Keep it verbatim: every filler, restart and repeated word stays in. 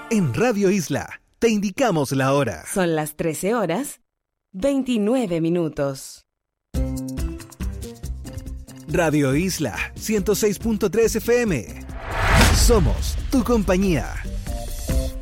En Radio Isla te indicamos la hora. Son las trece horas, veintinueve minutos. Radio Isla ciento seis punto tres F M. Somos tu compañía.